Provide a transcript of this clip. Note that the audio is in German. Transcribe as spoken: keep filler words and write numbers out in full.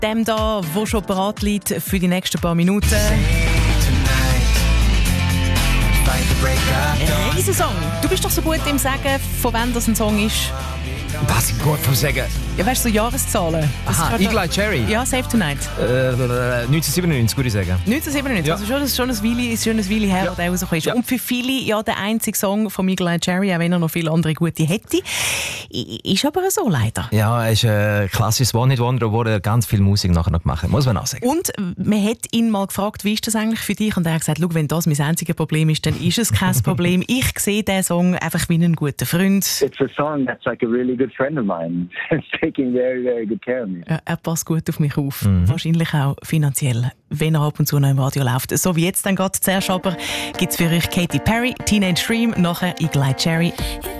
dem da, wo schon bereit liegt für die nächsten paar Minuten. Riesensong. Du bist doch so gut im Sagen, von wem das ein Song ist. Was ich gut vom Sagen? Ja, weißt du, so Jahreszahlen. Aha, Eagle Eye Cherry. Ja, Save Tonight. Äh, neunzehnhundertsiebenundneunzig, würde ich sagen. neunzehnhundertsiebenundneunzig, ja. Also schon, schon ein Weile, schon ein Weile her, ja. Wo der rausgekommen ist. Ja. Und für viele ja der einzige Song von Eagle Eye Cherry, auch wenn er noch viele andere gute hätte. Ist aber so leider. Ja, er ist ein klassisches One-Hit-Wonder, wo er ganz viel Musik nachher noch gemacht hat, muss man auch sagen. Und man hat ihn mal gefragt, wie ist das eigentlich für dich? Und er hat gesagt, wenn das mein einziges Problem ist, dann ist es kein Problem. Ich sehe diesen Song einfach wie einen guten Freund. It's a song that's like a really good friend of mine. It's taking very, very good care of me. Ja, er passt gut auf mich auf. Mhm. Wahrscheinlich auch finanziell, wenn er ab und zu noch im Radio läuft. So wie jetzt dann gerade. Zuerst aber gibt es für euch Katy Perry, Teenage Dream, nachher Eagle Eye Cherry.